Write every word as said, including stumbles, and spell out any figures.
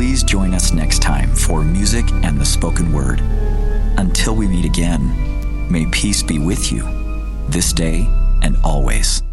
please join us next time for Music and the Spoken Word. Until we meet again, may peace be with you, this day and always.